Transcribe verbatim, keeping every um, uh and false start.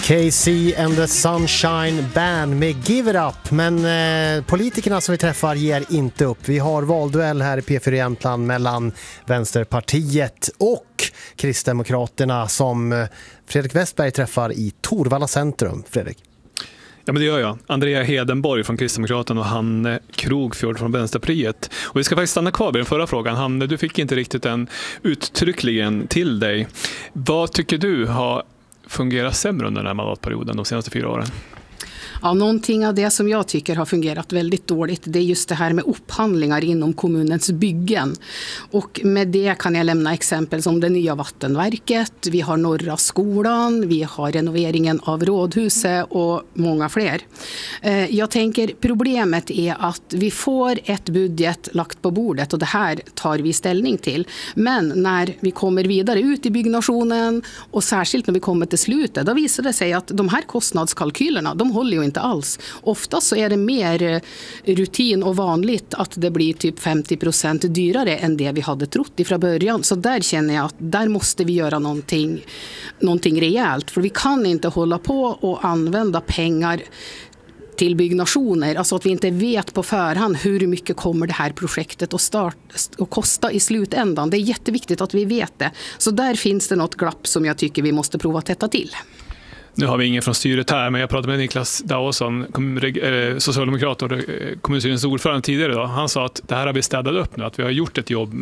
Casey and the Sunshine Band med Give It Up. Men eh, politikerna som vi träffar ger inte upp. Vi har valduell här i P fyra Jämtland mellan Vänsterpartiet och Kristdemokraterna som eh, Fredrik Westberg träffar i Torvalla centrum. Fredrik. Ja, men det gör jag. Andrea Hedenborg från Kristdemokraterna och Hanne Krogfjord från Vänsterpartiet. Och vi ska faktiskt stanna kvar vid den förra frågan. Hanne, du fick inte riktigt en uttryckligen till dig. Vad tycker du har fungerat sämre under den här mandatperioden de senaste fyra åren? Ja, någonting av det som jag tycker har fungerat väldigt dåligt, det är just det här med upphandlingar inom kommunens byggen. Och med det kan jag lämna exempel som det nya vattenverket, vi har norra skolan, vi har renoveringen av rådhuset och många fler. Jag tänker problemet är att vi får ett budget lagt på bordet och det här tar vi ställning till. Men när vi kommer vidare ut i byggnationen och särskilt när vi kommer till slutet, då visar det sig att de här kostnadskalkylerna, de håller ju inte alls. Ofta så är det mer rutin och vanligt att det blir typ femtio procent dyrare än det vi hade trott ifrån början. Så där känner jag att där måste vi göra någonting, någonting rejält. För vi kan inte hålla på och använda pengar till byggnationer. Alltså att vi inte vet på förhand hur mycket kommer det här projektet att, start, att kosta i slutändan. Det är jätteviktigt att vi vet det. Så där finns det något glapp som jag tycker vi måste prova att tätta till. Nu har vi ingen från styret här, men jag pratade med Niklas Dawson, socialdemokrat och kommunstyrelsens ordförande tidigare idag. Han sa att det här har vi städat upp nu, att vi har gjort ett jobb